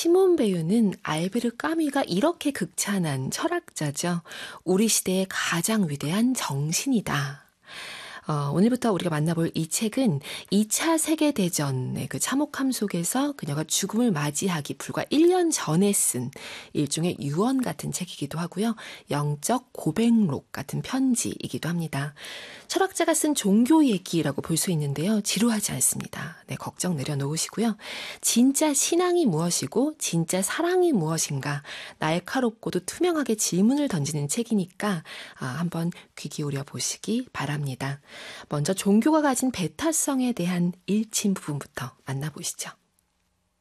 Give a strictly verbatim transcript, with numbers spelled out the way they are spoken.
시몬 베유는 알베르 까미가 이렇게 극찬한 철학자죠. 우리 시대의 가장 위대한 정신이다. 어, 오늘부터 우리가 만나볼 이 책은 이 차 세계대전의 그 참혹함 속에서 그녀가 죽음을 맞이하기 불과 일 년 전에 쓴 일종의 유언 같은 책이기도 하고요. 영적 고백록 같은 편지이기도 합니다. 철학자가 쓴 종교 얘기라고 볼 수 있는데요. 지루하지 않습니다. 네, 걱정 내려놓으시고요. 진짜 신앙이 무엇이고 진짜 사랑이 무엇인가 날카롭고도 투명하게 질문을 던지는 책이니까 아, 한번 귀 기울여 보시기 바랍니다. 먼저 종교가 가진 배타성에 대한 일침 부분부터 만나보시죠.